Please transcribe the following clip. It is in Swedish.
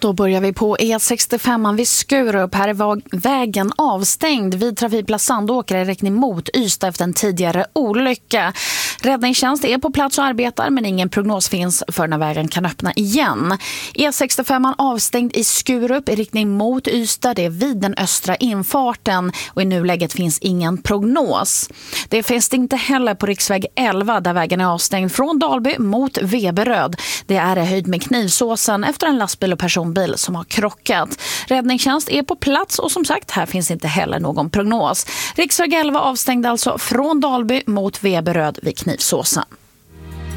Då börjar vi på E65 vid Skurup. Här är vägen avstängd vid trafikplats Sandåkra i riktning mot Ystad efter en tidigare olycka. Räddningstjänst är på plats och arbetar, men ingen prognos finns för när vägen kan öppna igen. E65 avstängd i Skurup i riktning mot Ystad. Det är vid den östra infarten och i nuläget finns ingen prognos. Det finns inte heller på riksväg 11 där vägen är avstängd från Dalby mot Veberöd. Det är höjd med Knivsåsen efter en lastbil och personbil som har krockat. Räddningstjänst är på plats och som sagt, här finns inte heller någon prognos. Riksväg 11 avstängd alltså från Dalby mot Veberöd vid Knivsåsen.